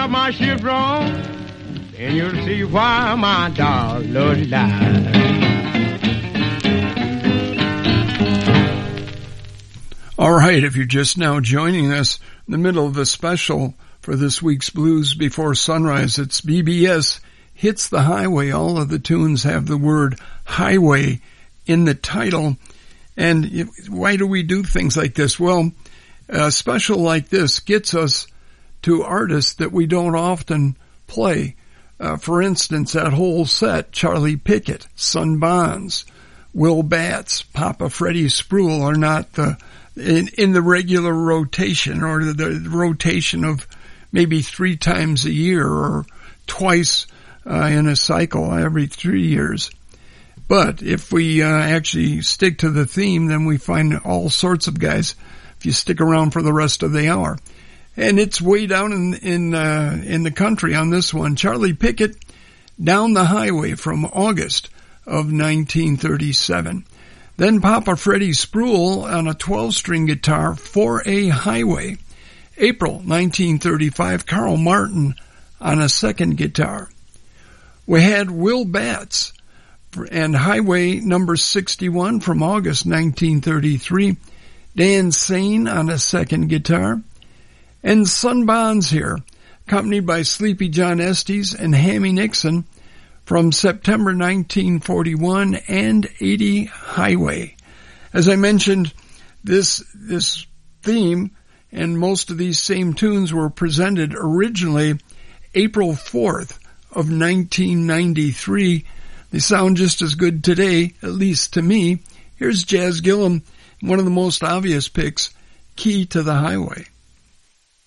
up my shift wrong, and you'll see why my dollar lies. All right, if you're just now joining us in the middle of a special for this week's Blues Before Sunrise, it's BBS Hits the Highway. All of the tunes have the word highway in the title. And why do we do things like this? Well, a special like this gets us to artists that we don't often play. For instance, that whole set, Charlie Pickett, Son Bonds, Will Batts, Papa Freddie Spruill are not in the regular rotation, or the rotation of maybe 3 times a year or twice in a cycle every 3 years. But if we actually stick to the theme, then we find all sorts of guys if you stick around for the rest of the hour. And it's way down in the country on this one. Charlie Pickett, Down the Highway from August of 1937. Then Papa Freddie Spruill on a 12-string guitar for a Highway. April 1935, Carl Martin on a second guitar. We had Will Batts and Highway number 61 from August 1933. Dan Sain on a second guitar. And Son Bonds here, accompanied by Sleepy John Estes and Hammy Nixon, from September 1941 and 80 Highway. As I mentioned, this theme and most of these same tunes were presented originally April 4th of 1993. They sound just as good today, at least to me. Here's Jazz Gillum, one of the most obvious picks, Key to the Highway.